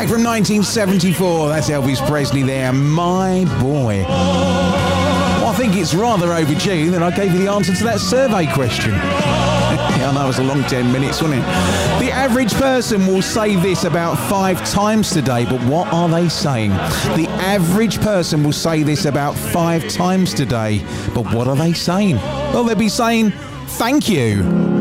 Track from 1974. That's Elvis Presley there. My Boy. Well, I think it's rather overdue that I gave you the answer to that survey question. Yeah, I know it was a long 10 minutes, wasn't it? The average person will say this about 5 times today, but what are they saying? The average person will say this about 5 times today, but what are they saying? Well, they'll be saying, thank you.